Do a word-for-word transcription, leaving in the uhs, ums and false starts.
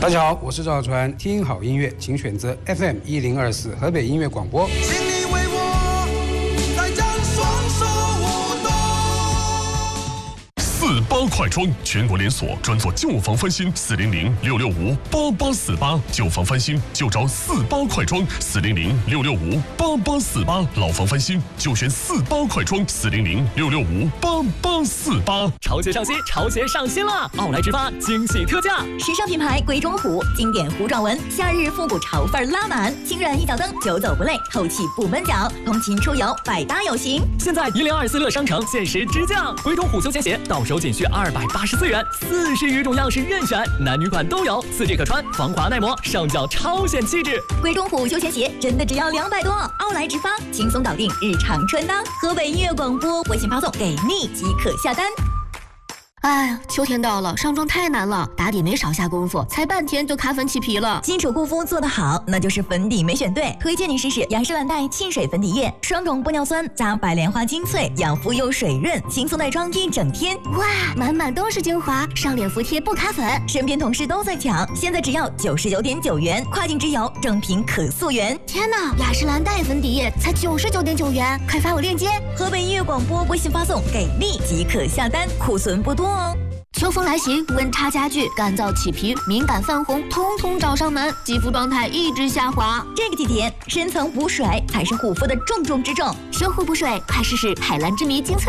大家好，我是赵小川，听好音乐，请选择 F M 一零二四河北音乐广播。 请你为我再将双手舞动。 四八快装，全国连锁，专做旧房翻新，四零零六六五八八四八，旧房翻新就找四八快装，四零零六六五八八四八，老房翻新就选四八快装，四零零六六五八八四八。 潮鞋上新，潮鞋上新了！奥莱直发惊喜特价， 时尚品牌鬼冢虎，经典糊状纹，夏日复古潮范拉满，轻软一脚蹬，久走不累，透气不闷脚，通勤出游百搭有型。 现在一零二四乐商城限时直降，鬼冢虎休闲鞋到手仅需二百八十四元，四十余种样式任选，男女款都有，四季可穿，防滑耐磨，上脚超显气质。 鬼冢虎休闲鞋真的只要两百多，奥莱直发轻松搞定日常穿搭。河北音乐广播微信发送给你即可下单。 哎呀，秋天到了，上妆太难了，打底没少下功夫，才半天就卡粉起皮了。 基础护肤做得好，那就是粉底没选对。推荐你试试雅诗兰黛沁水粉底液，双种玻尿酸加白莲花精粹，养肤又水润，轻松带妆一整天。 哇，满满都是精华，上脸服帖不卡粉。 身边同事都在抢，现在只要九十九点九元，跨境直邮，正品可溯源。 天哪，雅诗兰黛粉底液才九十九点九元，快发我链接。 河北音乐广播微信发送给力即可下单，库存不多。 秋风来袭，温差加剧，干燥起皮、敏感泛红，通通找上门，肌肤状态一直下滑。 这个季节，深层补水才是护肤的重中之重。 修护补水，快试试海蓝之谜精粹